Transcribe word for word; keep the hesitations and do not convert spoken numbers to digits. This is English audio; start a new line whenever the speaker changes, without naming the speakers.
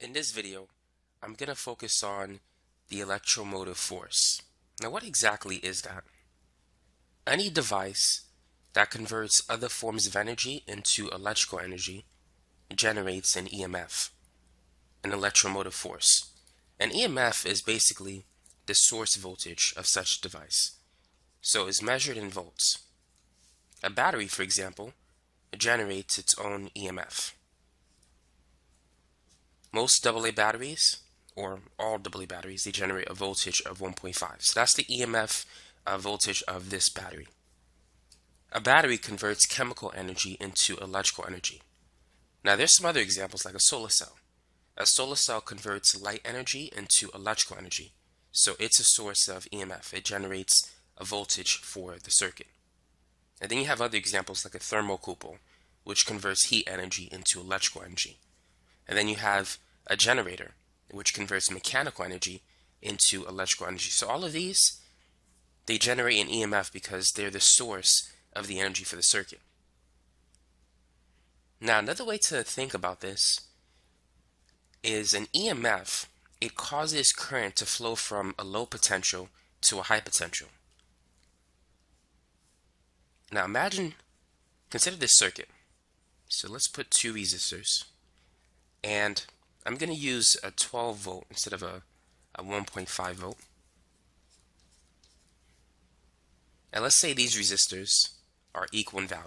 In this video, I'm going to focus on the electromotive force. Now, what exactly is that? Any device that converts other forms of energy into electrical energy generates an E M F, an electromotive force. An E M F is basically the source voltage of such device, so it's measured in volts. A battery, for example, generates its own E M F. Most double A batteries, or all double A batteries, they generate a voltage of one point five. So that's the E M F uh, voltage of this battery. A battery converts chemical energy into electrical energy. Now there's some other examples like a solar cell. A solar cell converts light energy into electrical energy. So it's a source of E M F. It generates a voltage for the circuit. And then you have other examples like a thermocouple, which converts heat energy into electrical energy. And then you have a generator, which converts mechanical energy into electrical energy. So all of these, they generate an E M F because they're the source of the energy for the circuit. Now, another way to think about this is an E M F, it causes current to flow from a low potential to a high potential. Now imagine, consider this circuit. So let's put two resistors, and I'm going to use a twelve volt instead of a, a one point five volt. And let's say these resistors are equal in value.